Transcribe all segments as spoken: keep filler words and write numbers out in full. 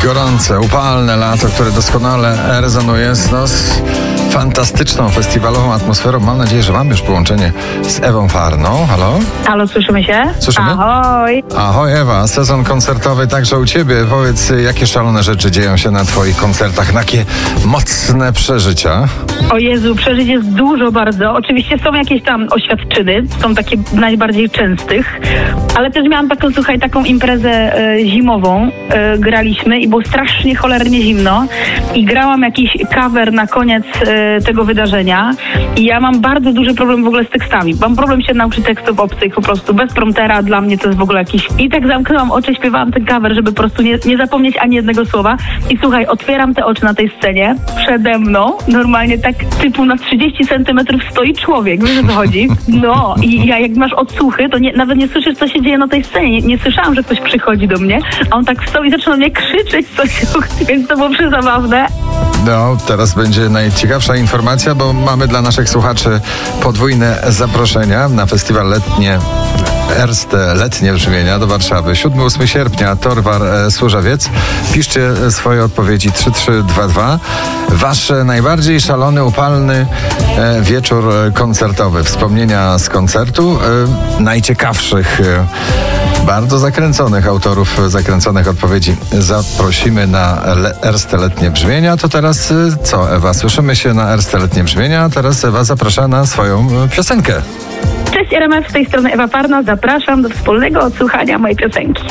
gorące, upalne lato, które doskonale rezonuje z, no, z fantastyczną festiwalową atmosferą. Mam nadzieję, że mam już połączenie z Ewą Farną. Halo? Halo, słyszymy się? Słyszymy? Ahoj! Ahoj Ewa, sezon koncertowy także u Ciebie. Powiedz, jakie szalone rzeczy dzieją się na Twoich koncertach? Jakie mocne przeżycia? O Jezu, przeżyć jest dużo bardzo. Oczywiście są jakieś tam oświadczyny, są takie najbardziej częstych, ale też miałam taką, słuchaj, taką imprezę e, zimową. E, graliśmy i było strasznie cholernie zimno i grałam jakiś cover na koniec e, tego wydarzenia i ja mam bardzo duży problem w ogóle z tekstami. Mam problem się nauczyć tekstów obcych po prostu, bez promptera, dla mnie to jest w ogóle jakiś... I tak zamknęłam oczy, śpiewałam ten cover, żeby po prostu nie, nie zapomnieć ani jednego słowa. I słuchaj, otwieram te oczy na tej scenie, przede mną normalnie tak typu na trzydzieści centymetrów stoi człowiek, wiesz o co chodzi? No i ja, jak masz odsłuchy, to nie, nawet nie słyszysz, co się dzieje na tej scenie. Nie, nie słyszałam, że ktoś przychodzi do mnie, a on tak wstał i zaczął na mnie krzyczeć coś, więc to było przezabawne. No, teraz będzie najciekawsza informacja, bo mamy dla naszych słuchaczy podwójne zaproszenia na festiwal letnie Erste Letnie Brzmienia do Warszawy. siódmego ósmego sierpnia, Torwar e, Służewiec. Piszcie swoje odpowiedzi trzy trzy dwa dwa. Wasz najbardziej szalony, upalny e, wieczór koncertowy. Wspomnienia z koncertu e, najciekawszych, e, bardzo zakręconych autorów, zakręconych odpowiedzi zaprosimy na le, Erste Letnie Brzmienia. To teraz e, co, Ewa? Słyszymy się na Erste Letnie Brzmienia. Teraz Ewa zaprasza na swoją e, piosenkę. Cześć R M F, z tej strony Ewa Farna. Zapraszam do wspólnego odsłuchania mojej piosenki.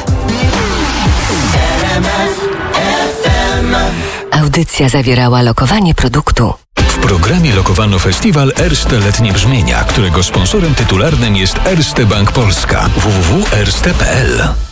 Audycja zawierała lokowanie produktu. W programie lokowano festiwal Erste Letnie Brzmienia, którego sponsorem tytularnym jest Erste Bank Polska. w w w kropka erste kropka p l